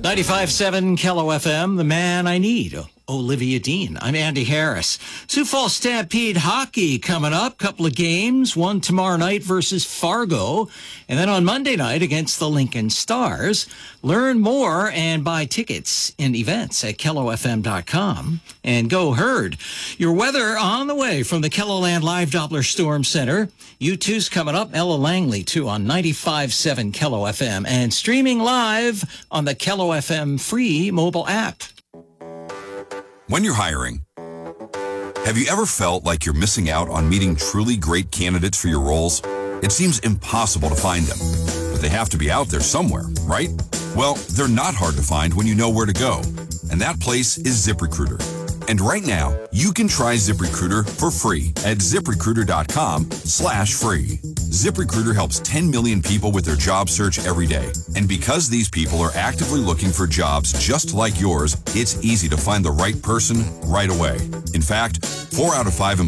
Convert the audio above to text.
95.7 Kello FM, the man I need, Olivia Dean. I'm Andy Harris. Sioux Falls Stampede hockey coming up. Couple of games. One tomorrow night versus Fargo. And then on Monday night against the Lincoln Stars. Learn more and buy tickets and events at KelloFM.com. And go Herd. Your weather on the way from the KELOLAND Live Doppler Storm Center. U2's coming up. Ella Langley, too, on 95.7 Kello FM. And streaming live on the Kello FM free mobile app. When you're hiring, have you ever felt like you're missing out on meeting truly great candidates for your roles? It seems impossible to find them, but they have to be out there somewhere, right? Well, they're not hard to find when you know where to go, and that place is ZipRecruiter. And right now, you can try ZipRecruiter for free at ZipRecruiter.com/free. ZipRecruiter helps 10 million people with their job search every day. And because these people are actively looking for jobs just like yours, it's easy to find the right person right away. In fact, 4 out of 5